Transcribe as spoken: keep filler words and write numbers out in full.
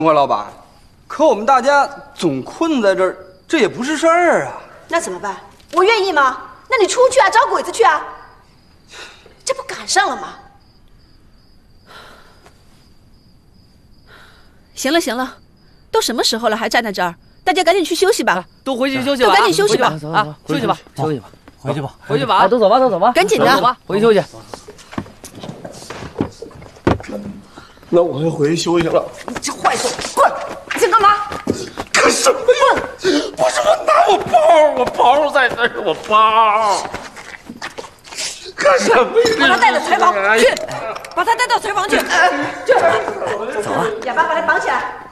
郭老板，可我们大家总困在这儿，这也不是事儿啊。 那怎么办？我愿意吗？那你出去啊，找鬼子去啊！这不赶上了吗？ 行了行了，都什么时候了还站在这儿？大家赶紧去休息吧，啊、 都回去休息吧， 都赶紧休息吧， 啊，休息吧， 休息吧，回去吧， 回去吧，啊，都走吧，都走吧， 赶紧的， 走吧，回去休息。 那我就回去休息了。 你这坏种，滚！你想干嘛？ 干什么呀？不是我拿我包，我包在那儿，我包。干什么呀？ 把他带到柴房去，把他带到柴房去，去。 走啊！ 哑巴，把他绑起来。